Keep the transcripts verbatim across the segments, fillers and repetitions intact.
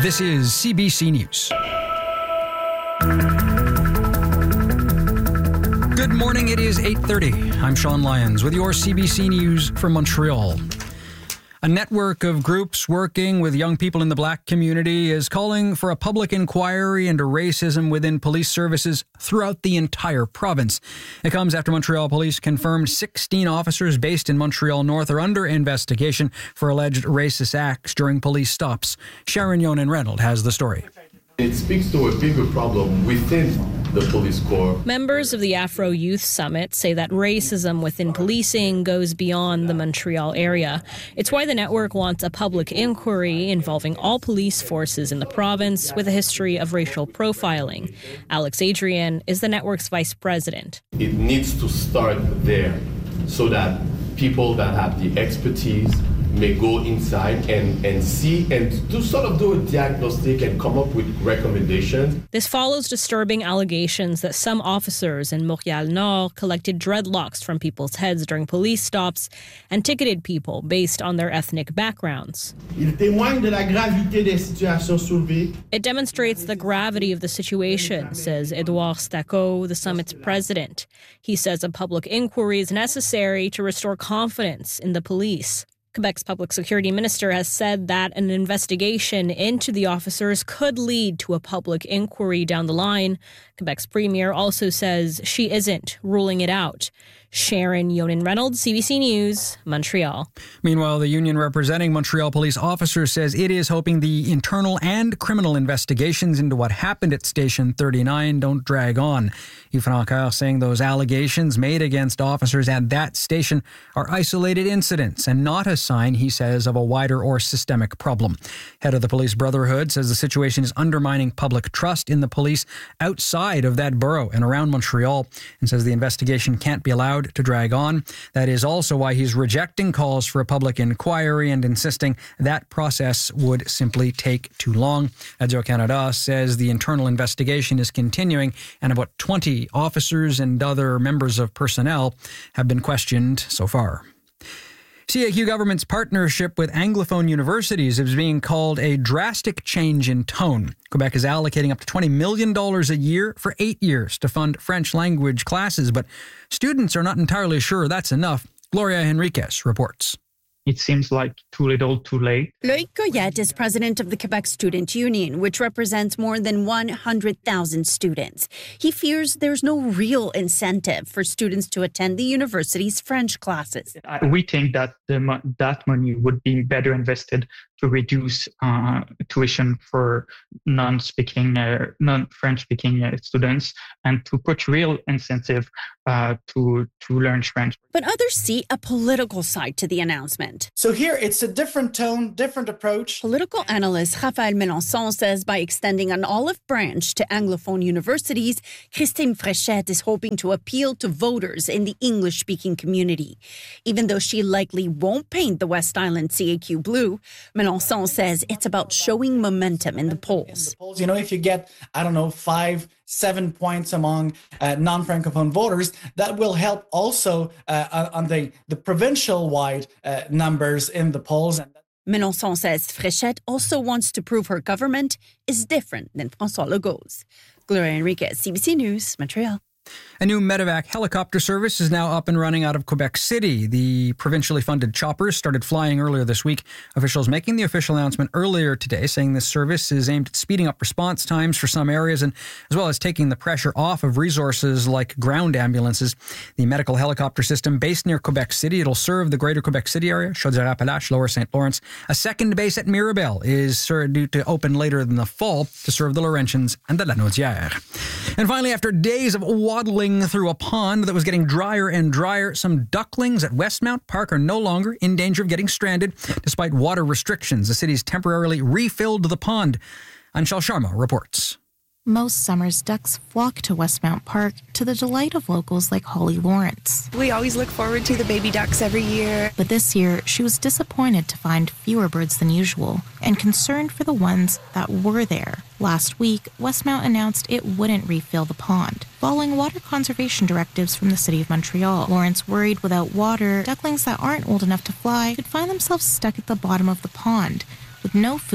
This is C B C News. Good morning, it is eight thirty. I'm Sean Lyons with your C B C News from Montreal. A network of groups working with young people in the Black community is calling for a public inquiry into racism within police services throughout the entire province. It comes after Montreal Police confirmed sixteen officers based in Montreal North are under investigation for alleged racist acts during police stops. Sharon Yonan-Reynolds has the story. It speaks to a bigger problem within the police corps. Members of the Afro Youth Summit say that racism within policing goes beyond the Montreal area. It's why the network wants a public inquiry involving all police forces in the province with a history of racial profiling. Alex Adrian is the network's vice president. It needs to start there so that people that have the expertise may go inside and, and see and do sort of do a diagnostic and come up with recommendations. This follows disturbing allegations that some officers in Montréal Nord collected dreadlocks from people's heads during police stops and ticketed people based on their ethnic backgrounds. Il témoigne de la gravité des situations soulevées. It demonstrates the gravity of the situation, says Edouard Stacot, the summit's president. He says a public inquiry is necessary to restore confidence in the police. Quebec's public security minister has said that an investigation into the officers could lead to a public inquiry down the line. Quebec's premier also says she isn't ruling it out. Sharon Yonan-Reynolds, C B C News, Montreal. Meanwhile, the union representing Montreal police officers says it is hoping the internal and criminal investigations into what happened at Station thirty-nine don't drag on. Yves Francoeur saying those allegations made against officers at that station are isolated incidents and not a sign, he says, of a wider or systemic problem. Head of the Police Brotherhood says the situation is undermining public trust in the police outside of that borough and around Montreal, and says the investigation can't be allowed to drag on. That is also why he's rejecting calls for a public inquiry and insisting that process would simply take too long. Radio-Canada says the internal investigation is continuing and about twenty officers and other members of personnel have been questioned so far. C A Q government's partnership with Anglophone universities is being called a drastic change in tone. Quebec is allocating up to twenty million dollars a year for eight years to fund French language classes, but students are not entirely sure that's enough. Gloria Henriquez reports. It seems like too little, too late. Loïc Goyette is president of the Quebec Student Union, which represents more than one hundred thousand students. He fears there's no real incentive for students to attend the university's French classes. We think that the, that money would be better invested to reduce uh, tuition for non-speaking, uh, non-French-speaking uh, students and to put real incentive uh, to, to learn French. But others see a political side to the announcement. So here, it's a different tone, different approach. Political analyst Raphaël Mélenchon says by extending an olive branch to Anglophone universities, Christine Fréchette is hoping to appeal to voters in the English-speaking community. Even though she likely won't paint the West Island C A Q blue, Mélenchon says it's about showing momentum in the polls. You know, if you get, I don't know, five, seven points among uh, non-Francophone voters, that will help also uh, on the, the provincial-wide uh, numbers in the polls. Mélenchon says Fréchette also wants to prove her government is different than François Legault's. Gloria Henriquez, C B C News, Montreal. A new medevac helicopter service is now up and running out of Quebec City. The provincially funded choppers started flying earlier this week. Officials making the official announcement earlier today, saying this service is aimed at speeding up response times for some areas and as well as taking the pressure off of resources like ground ambulances. The medical helicopter system based near Quebec City, it'll serve the greater Quebec City area, Chaudière-Appalaches, Lower Saint Lawrence. A second base at Mirabel is due to open later in the fall to serve the Laurentians and the Lanaudière. And finally, after days of waddling through a pond that was getting drier and drier, some ducklings at Westmount Park are no longer in danger of getting stranded. Despite water restrictions, the city's temporarily refilled the pond. Anshul Sharma reports. Most summers, ducks flock to Westmount Park to the delight of locals like Holly Lawrence. We always look forward to the baby ducks every year. But this year, she was disappointed to find fewer birds than usual and concerned for the ones that were there. Last week, Westmount announced it wouldn't refill the pond, following water conservation directives from the City of Montreal. Lawrence worried without water, ducklings that aren't old enough to fly could find themselves stuck at the bottom of the pond with no food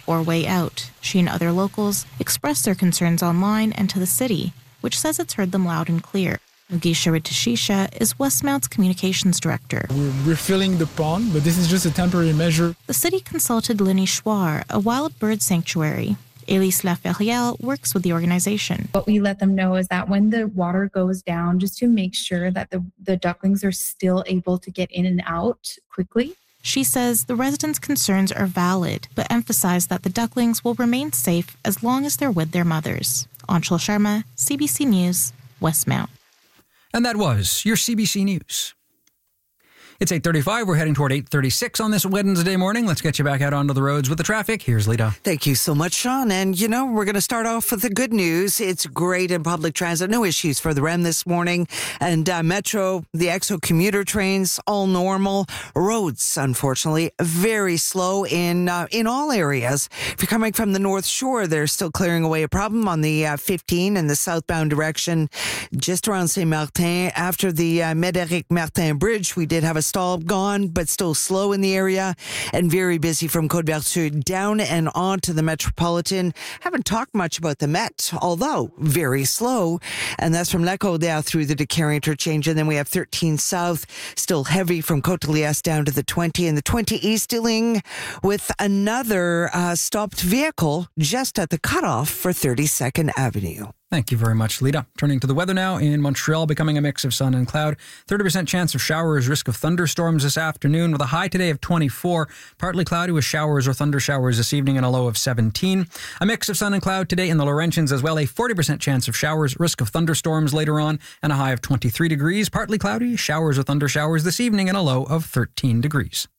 or way out. She and other locals expressed their concerns online and to the city, which says it's heard them loud and clear. Mugisha Ritashisha is Westmount's communications director. We're refilling the pond, but this is just a temporary measure. The city consulted L'Unichoir, a wild bird sanctuary. Elise Laferrière works with the organization. What we let them know is that when the water goes down, just to make sure that the, the ducklings are still able to get in and out quickly. She says the residents' concerns are valid, but emphasized that the ducklings will remain safe as long as they're with their mothers. Anshul Sharma, C B C News, Westmount. And that was your C B C News. It's eight thirty-five. We're heading toward eight thirty-six on this Wednesday morning. Let's get you back out onto the roads with the traffic. Here's Lita. Thank you so much, Sean. And, you know, we're going to start off with the good news. It's great in public transit. No issues for the R E M this morning. And uh, Metro, the X O commuter trains, all normal. Roads, unfortunately, very slow in uh, in all areas. If you're coming from the North Shore, they're still clearing away a problem on the uh, fifteen in the southbound direction, just around Saint-Martin. After the uh, Médéric Martin Bridge, we did have a stall gone, but still slow in the area and very busy from Côte-Vertu down and on to the Metropolitan. Haven't talked much about the Met, although very slow. And that's from Lac-Audière through the Decatur interchange. And then we have thirteen South, still heavy from Côte-de-Liesse down to the twenty. And the twenty East dealing with another uh, stopped vehicle just at the cutoff for thirty-second Avenue. Thank you very much, Lita. Turning to the weather now. In Montreal, becoming a mix of sun and cloud. thirty percent chance of showers, risk of thunderstorms this afternoon with a high today of twenty-four. Partly cloudy with showers or thunder showers this evening and a low of seventeen. A mix of sun and cloud today in the Laurentians as well. A forty percent chance of showers, risk of thunderstorms later on and a high of twenty-three degrees. Partly cloudy, showers or thunder showers this evening and a low of thirteen degrees.